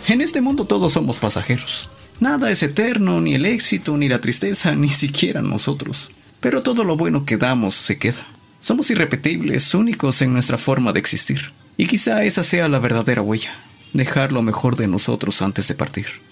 En este mundo todos somos pasajeros. Nada es eterno, ni el éxito, ni la tristeza, ni siquiera nosotros. Pero todo lo bueno que damos se queda. Somos irrepetibles, únicos en nuestra forma de existir. Y quizá esa sea la verdadera huella, dejar lo mejor de nosotros antes de partir.